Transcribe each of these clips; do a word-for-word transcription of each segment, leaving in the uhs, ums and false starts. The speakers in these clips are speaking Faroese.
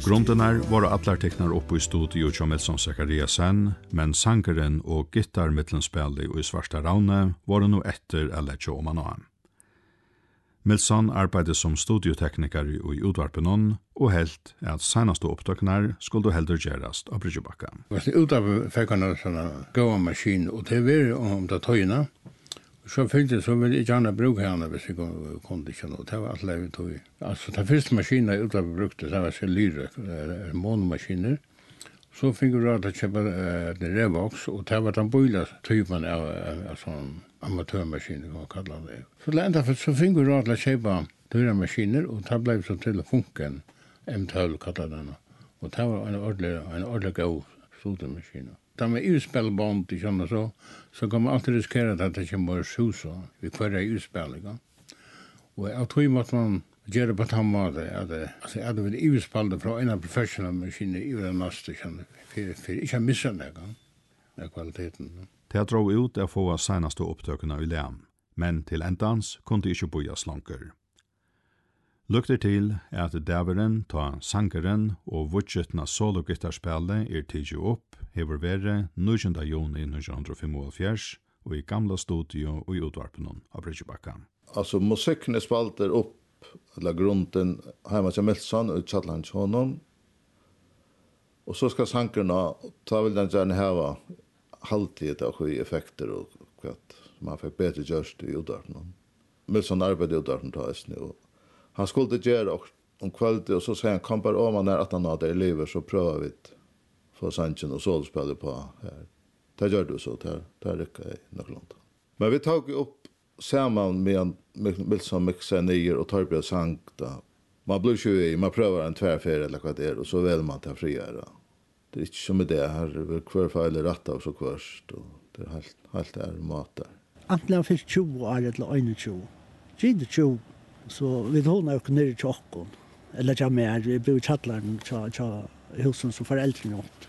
Grunderna var allar teknar upp i studio til Milson Zachariasen, men sangeren og gitarmittelspillet i Svarta Raune var nå etter eller tjå om han av. Milson arbeidde som studiotekniker i utvarpenon, og helt at senaste opptøknar skulle heldur gjerast av Bryggebakka. Utvarpe fikk han sånne gåa maskin, og det var om det tøyene. Så fyllde så ville jeg gjerne bruke henne hvis jeg kunne ikke noe. Det var alt levet tøy. Altså, den første maskinen jeg utvarpe brukte, det var Lyre, månemaskiner. Så fikk jeg råd til å kjøpe uh, Revox, og det var den bøyla typen av, av sånn amatørmaskiner, kan man kalla det. Så enda for så fikk jeg råd til å kjøpe dyre maskiner, og det ble så til funken, M tolv kallar den. Og det var en ordentlig, en ordentlig god studiemaskin. Da man utspelband i sånne så, så kan man alltid riskere at det kommer sus vi kvar i utspellinga. Og jeg tror måtte man gjøre på den måten, at altså, jeg hadde vært utspellet fra en av professionelle maskiner i den neste, for, for ikke å misse den av kvaliteten. Det dro ut å få senaste opptøkene i Lem, men til endans kunne ikke bojas langer. Lukter til er at daveren ta sangeren og vudgetna solo-gitarspillet er tidlig opp, hever vært niogtyvende juni nitton femogfjørs og i gamla studio og i utvarpenon av Bryggebakka. Altså musikken er spalter opp, eller grunden hjemme til Milson og Chatland til honom, og så skal sangerna, ta vil den gjerne heva halvtid av hva effekter og hva man fikk bedre gjørst i utvarpenon. Milson arbeidde i utvarpenon til oss nu, han skulle gjøre om kvalitet, og så sier han, kom bare om han er at han hadde i livet, så prøver vi få sangen og solspillet på her. Det gjør du så, det er ikke nok langt. Men vi tok opp sammen med Milson mixer nyer og Torbjørn sang da. Man blir tjuv i, man prøver en tvärfärd eller vad det är, og så vill man ta friare. Det är inte som med det här, kvar fejl rätt av så kvörst, och det är helt, helt är mat där. Antingen finns tjugo år eller tjugo. Gide tjugo. Så vi håller också ner i tjockon. Eller jag med, vi bor i Chatland, tja husen som föräldrarna åt.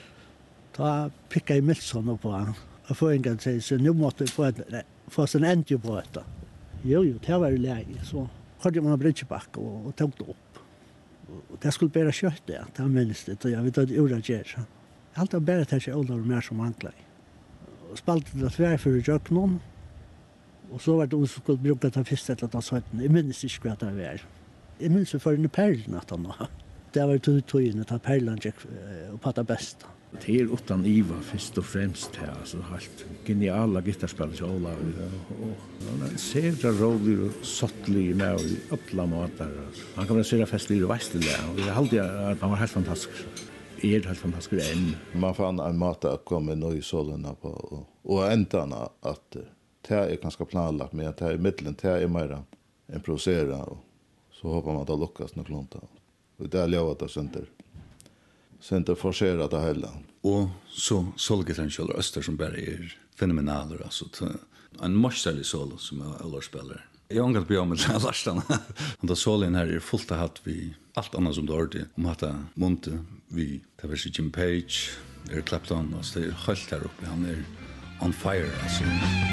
Ta picka i Milson upp på. Jag får en gång säga, så nu måste vi få, ett, få sin äntligen på detta. Jo, jo, det var läge. Så hörde man Bryggebakka och, och tog det upp. Och det skulle bara kött det, det var minst det. Och jag vet att det gjorde det. Allt var bara att jag åldrar mer som anklar. Och spalte det tvär för att göra någon. Och så var det som skulle bruka den första eller ta söten. Jag minns inte vad det var. Jag minns för den perlen att han var. Det var tog tog att perlen gick och patta bästa. Det är utan Iva först och främst här, alltså helt geniala gitarrspelare till Ola och han ser det rolig och sottlig med i alla matar. Han kan se det festlig och västlig och jag hade att han var helt fantastisk. Är helt fantastisk än. Man fann en mat att komma in i solen på och och ändarna att det är ganska planlagt men det är i mitten det är mer improvisera och så hoppas man att det lyckas något långt. Och det är lovat att center center forcera det hela. Och så solgitarren kjøler Öster som bara är fenomenaler, alltså en mästerlig solo som är alla spelare. Jag har inte med till Larstan. Och då solen här är fullt av hatt vi allt annat som du hörde om att Monte vi det var Jim Page, Eric Clapton och det är helt här uppe han är on fire alltså.